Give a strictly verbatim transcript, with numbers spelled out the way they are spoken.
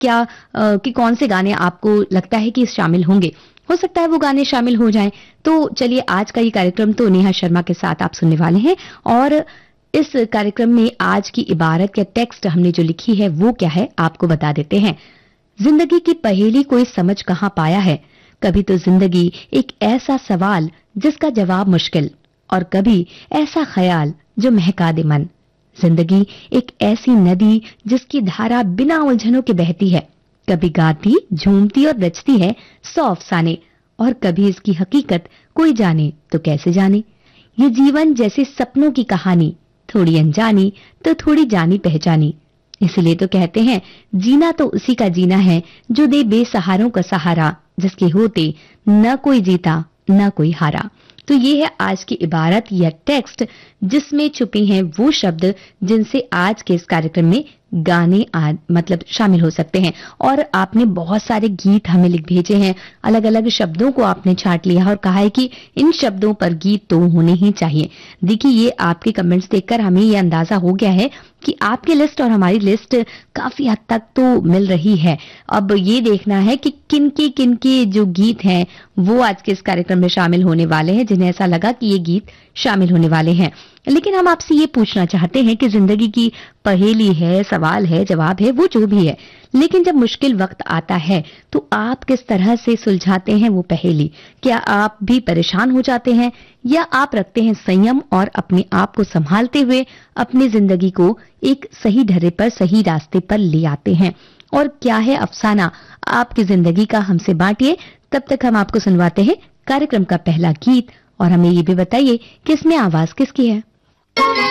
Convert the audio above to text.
क्या आ, कि कौन से गाने आपको लगता है कि शामिल होंगे। हो सकता है वो गाने शामिल हो जाएं। तो चलिए, आज का ये कार्यक्रम तो नेहा शर्मा के साथ आप सुनने वाले हैं, और इस कार्यक्रम में आज की इबारत या टेक्स्ट हमने जो लिखी है वो क्या है आपको बता देते हैं। जिंदगी की पहेली कोई समझ कहां पाया है, कभी तो जिंदगी एक ऐसा सवाल जिसका जवाब मुश्किल, और कभी ऐसा ख्याल जो महका दे मन। जिंदगी एक ऐसी नदी जिसकी धारा बिना उलझनों के बहती है, कभी गाती, झूमती और रचती है सौ अफसाने, और कभी इसकी हकीकत कोई जाने तो कैसे जाने। ये जीवन जैसे सपनों की कहानी, थोड़ी अनजानी तो थोड़ी जानी पहचानी। इसलिए तो कहते हैं, जीना तो उसी का जीना है जो दे बेसहारों का सहारा, जिसके होते न कोई जीता न कोई हारा। तो ये है आज की इबारत या टेक्स्ट, जिसमें छुपे हैं वो शब्द जिनसे आज के इस कार्यक्रम में गाने आज मतलब शामिल हो सकते हैं। और आपने बहुत सारे गीत हमें लिख भेजे हैं, अलग अलग शब्दों को आपने छांट लिया और कहा है कि इन शब्दों पर गीत तो होने ही चाहिए। देखिए, ये आपके कमेंट्स देखकर हमें ये अंदाजा हो गया है कि आपकी लिस्ट और हमारी लिस्ट काफी हद तक तो मिल रही है। अब ये देखना है कि किनके किनके जो गीत हैं वो आज के इस कार्यक्रम में शामिल होने वाले हैं, जिन्हें ऐसा लगा कि ये गीत शामिल होने वाले हैं। लेकिन हम आपसे ये पूछना चाहते हैं कि जिंदगी की पहेली है, सवाल है, जवाब है, वो जो भी है, लेकिन जब मुश्किल वक्त आता है तो आप किस तरह से सुलझाते हैं वो पहेली। क्या आप भी परेशान हो जाते हैं, या आप रखते हैं संयम और अपने आप को संभालते हुए अपनी जिंदगी को एक सही ढर्रे पर, सही रास्ते पर ले आते हैं। और क्या है अफसाना आपकी जिंदगी का, हमसे बांटिए। तब तक हम आपको सुनवाते हैं कार्यक्रम का पहला गीत, और हमें ये भी बताइए कि इसमें आवाज किसकी है।